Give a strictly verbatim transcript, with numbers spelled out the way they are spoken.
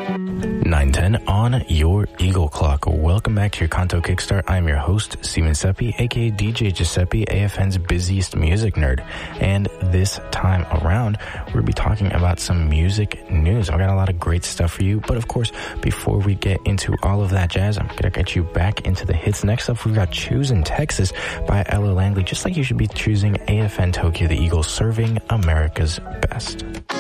nine ten on your Eagle Clock. Welcome back to your Kanto Kickstart. I'm your host, Steven Seppi, aka D J Giuseppe, A F N's busiest music nerd. And this time around, we're going to be talking about some music news. I've got a lot of great stuff for you. But of course, before we get into all of that jazz, I'm going to get you back into the hits. Next up, we've got Choosing Texas by Ella Langley. Just like you should be choosing A F N Tokyo, the Eagles, serving America's best.